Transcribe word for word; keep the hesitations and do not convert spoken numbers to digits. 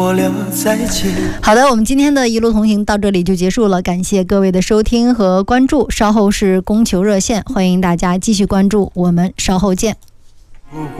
好的，我们今天的一路同行到这里就结束了，感谢各位的收听和关注。稍后是供求热线，欢迎大家继续关注，我们稍后见。